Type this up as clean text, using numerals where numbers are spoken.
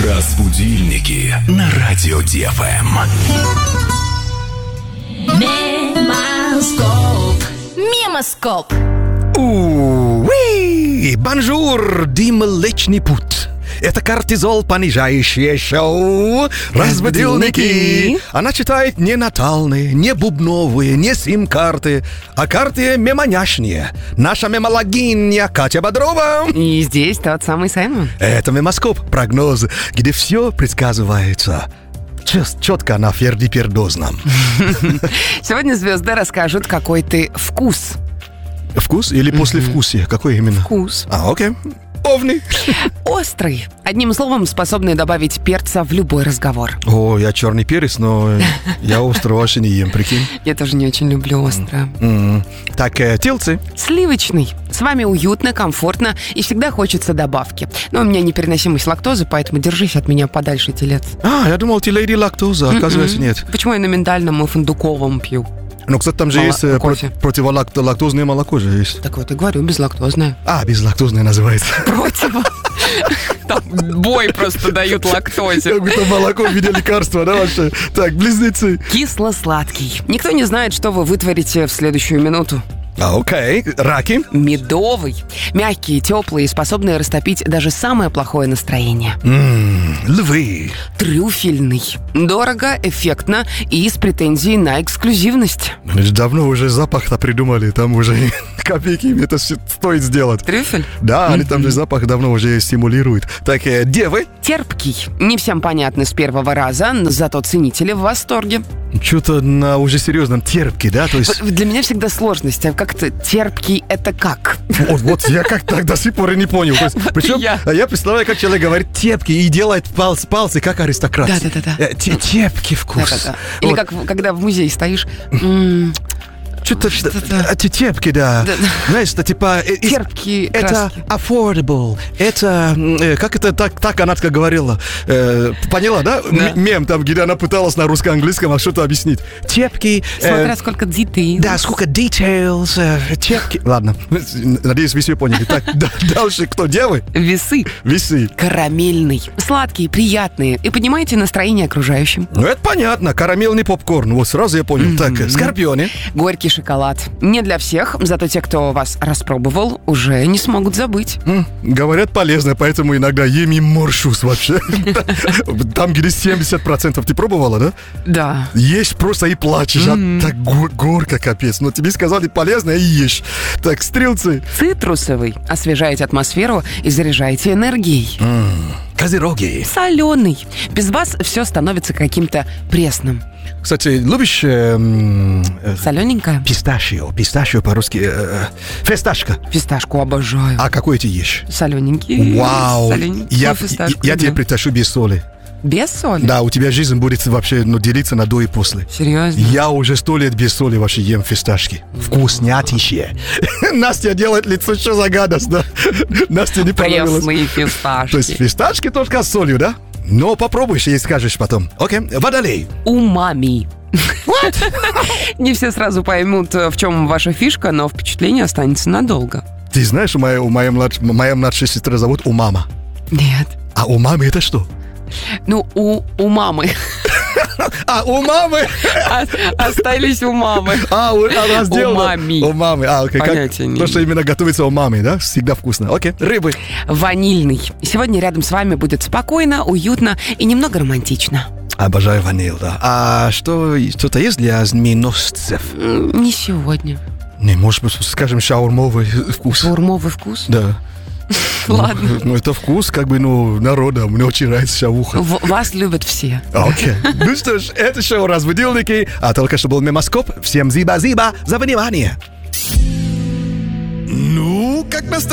Разбудильники на радио ДФМ. Мемоскоп. Уи! Бонжур, Млечный путь. Это кортизол понижающее шоу «Разбудильники». Она читает не натальные, не бубновые, не сим-карты, а карты мемоняшные. Наша мемологиня Катя Бодрова. И здесь тот самый Саймон. Это мемоскоп, прогноз, где все предсказывается четко на фердипердозном. Сегодня звезды расскажут, какой ты вкус. Вкус или послевкусие? Какой именно? Вкус. Окей. Овни. Острый. Одним словом, способный добавить перца в любой разговор. О, я черный перец, но я острый вообще не ем, прикинь. Я тоже не очень люблю острое. Так, телцы. Сливочный. С вами уютно, комфортно и всегда хочется добавки. Но у меня непереносимость лактозы, поэтому держись от меня подальше, телец. Я думал, ты леди лактоза, оказывается, нет. Почему я на миндальном и фундуковом пью? Ну, кстати, там же есть противолактозное молоко же есть. Так вот и говорю, безлактозное. Безлактозное называется. Там бой просто дают лактозе. Как будто молоко в виде лекарства, да, вообще? Так, близнецы. Кисло-сладкий. Никто не знает, что вы вытворите в следующую минуту. Окей. Раки. Медовый. Мягкие, теплые, способные растопить даже самое плохое настроение. Львы. Трюфельный. Дорого, эффектно и с претензией на эксклюзивность. Давно уже запах-то придумали, там уже копейки им это стоит сделать. Трюфель? Да, они там же запах давно уже стимулируют. Так, девы. Терпкий. Не всем понятно с первого раза, зато ценители в восторге. Что-то на уже серьезном терпкий, да? То есть... Для меня всегда сложность. А как-то терпкий это как? Вот я как-то до сих пор и не понял. Причем я представляю, как человек говорит терпкий и делает пальцы, как аристократ. Да. Терпкий вкус. Да. Или как когда в музее стоишь. Что-то терпкий, да. Знаешь, это типа... Терпкие это краски. Affordable. Это... Как это так она говорила? Поняла, да? Мем там, где она пыталась на русско-английском что-то объяснить. Терпкий... Смотря сколько details. Да, сколько details. Терпкий... Ладно. Надеюсь, вы все поняли. Так, дальше кто? Девы? Весы. Карамельный. Сладкие, приятные. И поднимаете настроение окружающим. Ну, это понятно. Карамельный попкорн. Вот сразу я понял. Так, скорпионы. Горький шоколад. Не для всех, зато те, кто вас распробовал, уже не смогут забыть. Говорят, полезно, поэтому иногда ем и морщусь вообще. Там, где 70%. Ты пробовала, да? Да. Ешь просто и плачешь. Так горько, капец. Но тебе сказали полезно и ешь. Так, стрелцы. Цитрусовый. Освежаете атмосферу и заряжаете энергией. Козероги. Соленый. Без вас все становится каким-то пресным. Кстати, любишь... Солененькое? Писташио по-русски. Фисташка. Фисташку обожаю. А какой ты ешь? Солененький. Вау. Я фисташку тебе притащу без соли. Без соли? Да, у тебя жизнь будет вообще делиться на до и после. Серьезно? Я уже 100 лет без соли вообще ем фисташки. Вкуснятище. Настя делает лицо, что за гадость, да? Настя не понравилось. Пресные фисташки. То есть фисташки только с солью, да? Но попробуешь и скажешь потом. Окей, водолей. Умами. Не все сразу поймут, в чем ваша фишка, но впечатление останется надолго. Ты знаешь, моя младшая сестра зовут Умама. Нет. А у мамы это что? Ну, у мамы. У мамы? Остались у мамы. Она сделала. Умами. У мамы. Окей. Понятия не то, что именно готовится у мамы, да? Всегда вкусно. Окей. Рыбы. Ванильный. Сегодня рядом с вами будет спокойно, уютно и немного романтично. Обожаю ваниль, да. А что-то есть для змееносцев? Не сегодня. Не, может быть, скажем, шаурмовый вкус. Шаурмовый вкус? Да. Ладно. Ну, это вкус, народа. Мне очень нравится шавуха. Вас любят все. Окей. Ну что ж, это шоу «Разбудильники», а только что был мемоскоп. Всем зиба-зиба за внимание. Ну, как настроение?